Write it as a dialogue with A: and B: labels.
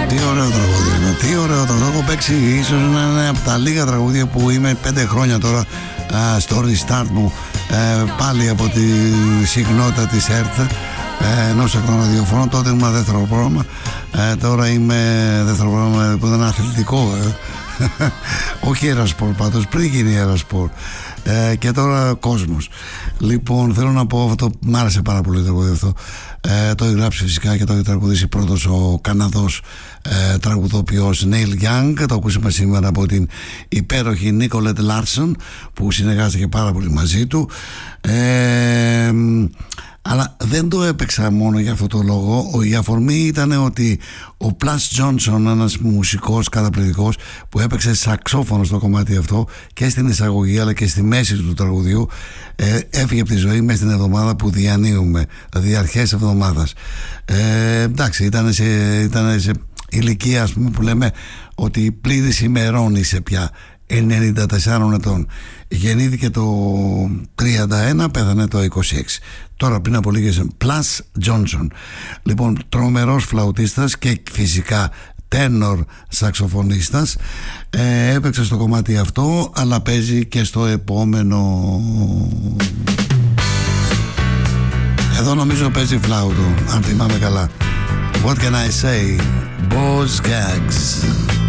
A: Τι ωραίο τραγούδι είναι, τι ωραίο τραγούδι. Έχω παίξει ίσως να είναι από τα λίγα τραγούδια που είμαι 5 χρόνια τώρα στο restart μου, πάλι από τη συχνότητα της ΕΡΤ, ενός εκ των ραδιοφώνων. Τότε ήμουν δεύτερο πρόγραμμα, τώρα είμαι δεύτερο πρόγραμμα που ήταν αθλητικό, όχι Ερασπορ πάντως, πριν γίνει Ερασπορ, και τώρα κόσμος. Λοιπόν, θέλω να πω, αυτό μ' άρεσε πάρα πολύ το τραγούδι αυτό. Το έχει γράψει φυσικά και το έχει τραγουδήσει πρώτος ο Καναδός τραγουδοποιός Neil Young. Το ακούσαμε σήμερα από την υπέροχη Nicolette Larson, που συνεργάστηκε πάρα πολύ μαζί του. Αλλά δεν το έπαιξα μόνο για αυτό το λόγο. Η αφορμή ήταν ότι ο Πλας Τζόνσον, ένας μουσικός καταπληκτικός που έπαιξε σαξόφωνο στο κομμάτι αυτό και στην εισαγωγή αλλά και στη μέση του τραγουδιού, έφυγε από τη ζωή μέσα στην εβδομάδα που διανύουμε, δηλαδή αρχές εβδομάδας. Εντάξει, ήταν σε ηλικία, ας πούμε, που λέμε ότι πλήρης ημερών είσαι πια, 94 ετών. Γεννήθηκε το 31, πέθανε το 26. Τώρα πριν από λίγες, Πλας Τζόνσον. Λοιπόν, τρομερός φλαουτίστας και φυσικά τένορ σαξοφωνίστας. Έπαιξε στο κομμάτι αυτό, αλλά παίζει και στο επόμενο. Εδώ νομίζω παίζει φλάουτο, αν θυμάμαι καλά. What can I say? Boz Gags.